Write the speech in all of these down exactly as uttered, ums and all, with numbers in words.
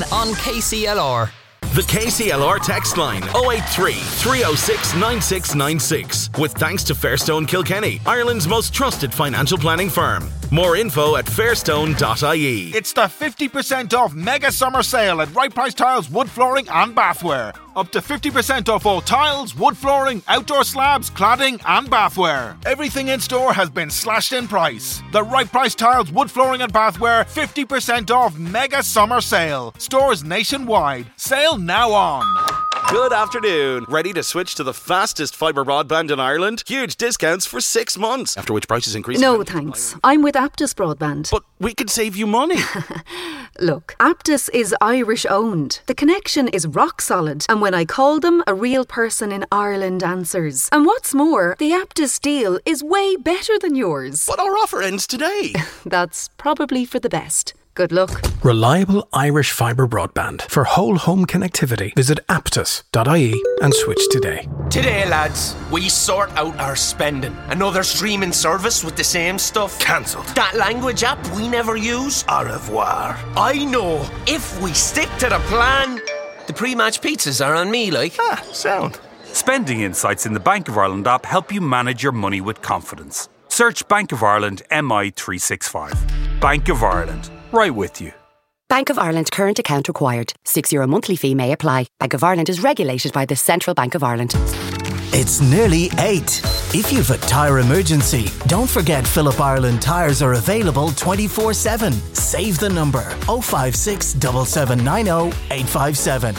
ten on K C L R. The K C L R text line oh eight three, three oh six, nine six nine six. With thanks to Fairstone Kilkenny, Ireland's most trusted financial planning firm. More info at fairstone dot I E. It's the fifty percent off mega summer sale at Right Price Tiles, wood flooring and bathware. Up to fifty percent off all tiles, wood flooring, outdoor slabs, cladding and bathware. Everything in store has been slashed in price. The Right Price Tiles, wood flooring and bathware fifty percent off mega summer sale. Stores nationwide. Sale now on. Good afternoon. Ready to switch to the fastest fibre broadband in Ireland? Huge discounts for six months, after which prices increase. No, thanks. I'm with Aptus Broadband. But we could save you money. Look, Aptus is Irish owned. The connection is rock solid, and when I call them, a real person in Ireland answers. And what's more, the Aptus deal is way better than yours. But our offer ends today. That's probably for the best. Good luck. Reliable Irish fibre broadband. For whole home connectivity, visit aptus dot I E and switch today. Today, lads, we sort out our spending. Another streaming service with the same stuff? Cancelled. That language app we never use? Au revoir. I know. If we stick to the plan, the pre-match pizzas are on me, like. Ah, sound. Spending insights in the Bank of Ireland app help you manage your money with confidence. Search Bank of Ireland M I three sixty-five. Bank of Ireland. Right with you. Bank of Ireland current account required. six euro monthly fee may apply. Bank of Ireland is regulated by the Central Bank of Ireland. It's nearly eight. If you've a tyre emergency, don't forget Phillip Ireland tyres are available twenty-four seven. Save the number oh five six, seven seven nine oh, eight five seven.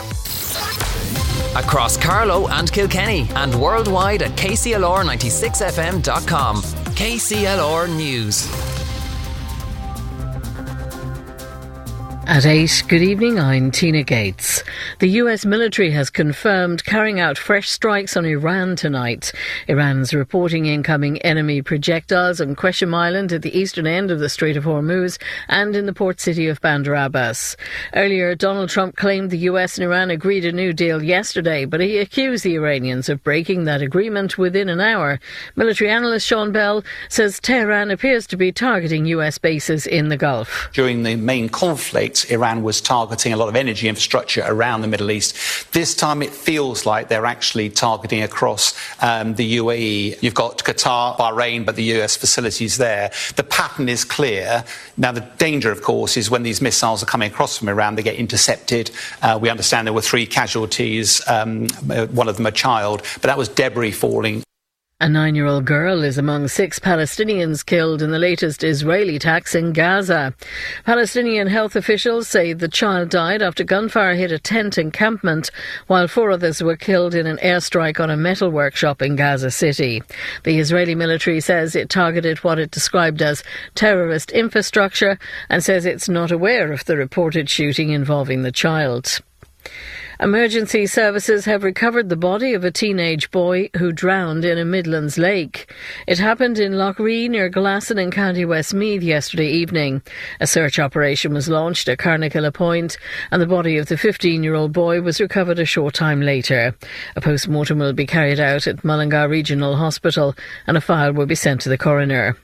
Across Carlow and Kilkenny and worldwide at K C L R ninety-six F M dot com. K C L R News. At eight, good evening, I'm Tina Gates. The U S military has confirmed carrying out fresh strikes on Iran tonight. Iran's reporting incoming enemy projectiles on Qeshm Island at the eastern end of the Strait of Hormuz and in the port city of Bandar Abbas. Earlier, Donald Trump claimed the U S and Iran agreed a new deal yesterday, but he accused the Iranians of breaking that agreement within an hour. Military analyst Sean Bell says Tehran appears to be targeting U S bases in the Gulf. During the main conflict, Iran was targeting a lot of energy infrastructure around the Middle East. This time it feels like they're actually targeting across um, the U A E. You've got Qatar, Bahrain, but the U S facilities there. The pattern is clear. Now, the danger, of course, is when these missiles are coming across from Iran, they get intercepted. Uh, we understand there were three casualties, um, one of them a child, but that was debris falling. A nine-year-old girl is among six Palestinians killed in the latest Israeli attacks in Gaza. Palestinian health officials say the child died after gunfire hit a tent encampment, while four others were killed in an airstrike on a metal workshop in Gaza City. The Israeli military says it targeted what it described as terrorist infrastructure and says it's not aware of the reported shooting involving the child. Emergency services have recovered the body of a teenage boy who drowned in a Midlands lake. It happened in Loughree near Glasson in County Westmeath yesterday evening. A search operation was launched at Carnakilla Point and the body of the fifteen-year-old boy was recovered a short time later. A post-mortem will be carried out at Mullingar Regional Hospital and a file will be sent to the coroner.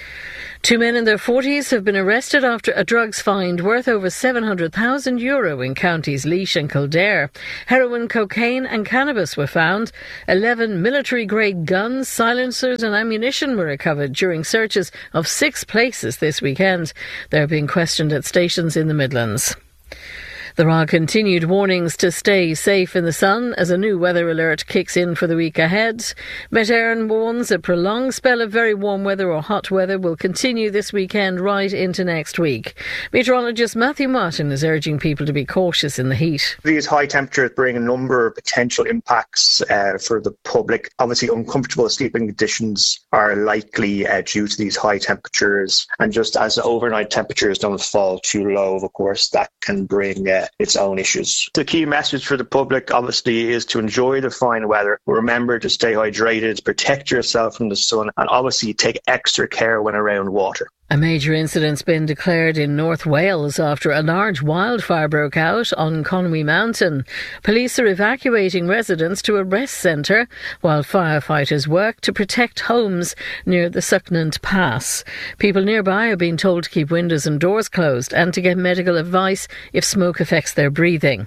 Two men in their forties have been arrested after a drugs find worth over seven hundred thousand euro in counties Laois and Kildare. Heroin, cocaine and cannabis were found. Eleven military-grade guns, silencers and ammunition were recovered during searches of six places this weekend. They are being questioned at stations in the Midlands. There are continued warnings to stay safe in the sun as a new weather alert kicks in for the week ahead. Met Éireann warns a prolonged spell of very warm weather or hot weather will continue this weekend right into next week. Meteorologist Matthew Martin is urging people to be cautious in the heat. These high temperatures bring a number of potential impacts uh, for the public. Obviously, uncomfortable sleeping conditions are likely uh, due to these high temperatures. And just as overnight temperatures don't fall too low, of course, that can bring uh, its own issues. The key message for the public, obviously, is to enjoy the fine weather. Remember to stay hydrated, protect yourself from the sun, and obviously take extra care when around water. A major incident's been declared in North Wales after a large wildfire broke out on Conwy Mountain. Police are evacuating residents to a rest centre while firefighters work to protect homes near the Sucknant Pass. People nearby are being told to keep windows and doors closed and to get medical advice if smoke affects their breathing.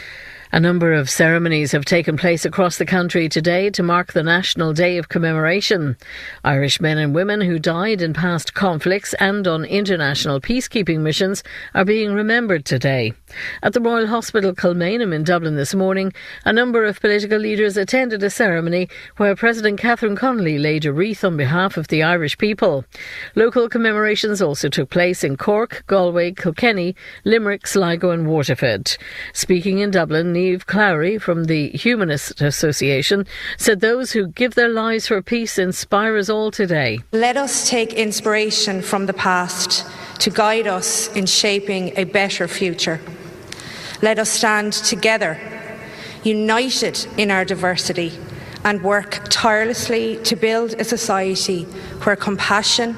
A number of ceremonies have taken place across the country today to mark the National Day of Commemoration. Irish men and women who died in past conflicts and on international peacekeeping missions are being remembered today. At the Royal Hospital Kilmainham in Dublin this morning, a number of political leaders attended a ceremony where President Catherine Connolly laid a wreath on behalf of the Irish people. Local commemorations also took place in Cork, Galway, Kilkenny, Limerick, Sligo and Waterford. Speaking in Dublin, Niamh Clowry from the Humanist Association said those who give their lives for peace inspire us all today. Let us take inspiration from the past to guide us in shaping a better future. Let us stand together, united in our diversity, and work tirelessly to build a society where compassion,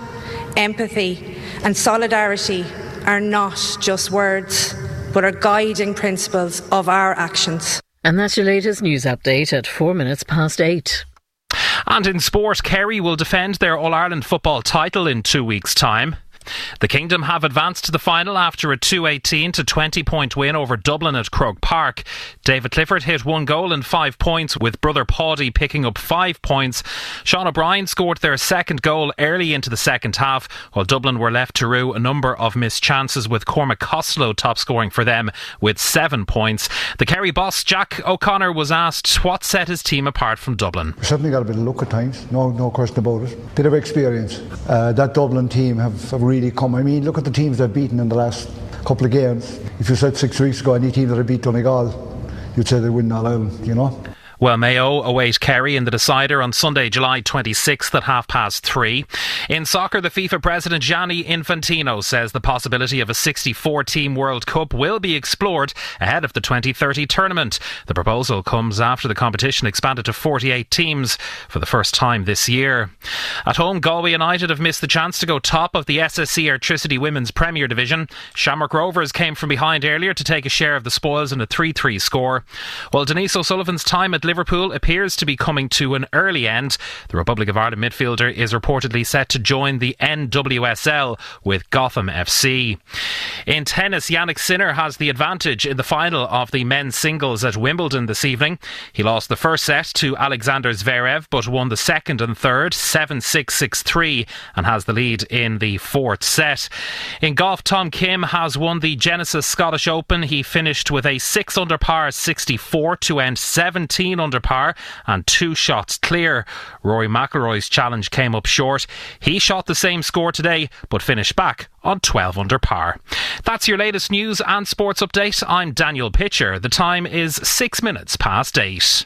empathy and solidarity are not just words, but are guiding principles of our actions. And that's your latest news update at four minutes past eight. And in sport, Kerry will defend their All-Ireland football title in two weeks' time. The Kingdom have advanced to the final after a two eighteen to twenty point win over Dublin at Croke Park. David Clifford hit one goal and five points, with brother Paddy picking up five points. Sean O'Brien scored their second goal early into the second half, while Dublin were left to rue a number of missed chances, with Cormac Costello top scoring for them with seven points. The Kerry boss Jack O'Connor was asked what set his team apart from Dublin. We certainly got a bit of luck at times, no no question about it. Bit of experience. Uh, that Dublin team have, have really come. I mean, look at the teams they've beaten in the last couple of games. If you said six weeks ago any team that had beat Donegal, you'd say they win All Ireland, you know. Well, Mayo await Kerry in the decider on Sunday, July twenty-sixth at half past three. In soccer, the FIFA president Gianni Infantino says the possibility of a sixty-four team World Cup will be explored ahead of the twenty thirty tournament. The proposal comes after the competition expanded to forty-eight teams for the first time this year. At home, Galway United have missed the chance to go top of the S S C Airtricity Women's Premier Division. Shamrock Rovers came from behind earlier to take a share of the spoils in a three three score. While Denise O'Sullivan's time at Liverpool appears to be coming to an early end, the Republic of Ireland midfielder is reportedly set to join the N W S L with Gotham F C. In tennis, Yannick Sinner has the advantage in the final of the men's singles at Wimbledon this evening. He lost the first set to Alexander Zverev, but won the second and third seven six, six three and has the lead in the fourth set. In golf, Tom Kim has won the Genesis Scottish Open. He finished with a six under par sixty-four to end seventeen under par and two shots clear. Rory McIlroy's challenge came up short. He shot the same score today but finished back on twelve under par. That's your latest news and sports update. I'm Daniel Pitcher. The time is six minutes past eight.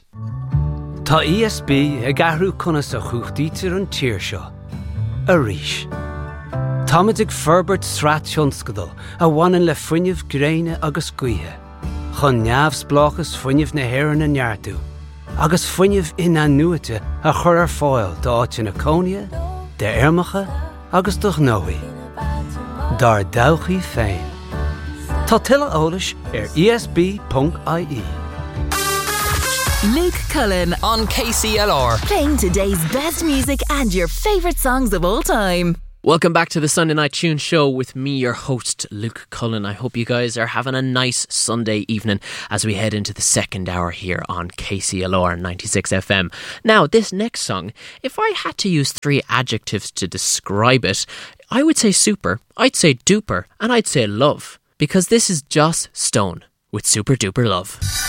Tá E S B a garú conna sa chuchtítir an tír seo. A rísh. Támadig Ferbert Srat Shunskadal a wanan le fuinnev gréine agus guihe. Chun neavs blochas fuinnev na heran an yartu. Agus fuinnev in an nuite a chur ar fáil da áit in a Conia, de Ermacha agus doch Noe. Dar dauchi féin. Tá tilla ólis ar E S B dot I E. Luke Cullen on K C L R. Playing today's best music and your favourite songs of all time. Welcome back to the Sunday Night Tune Show with me, your host, Luke Cullen. I hope you guys are having a nice Sunday evening as we head into the second hour here on K C L R ninety-six F M. Now, this next song, if I had to use three adjectives to describe it, I would say super, I'd say duper, and I'd say love. Because this is Joss Stone with Super Duper Love.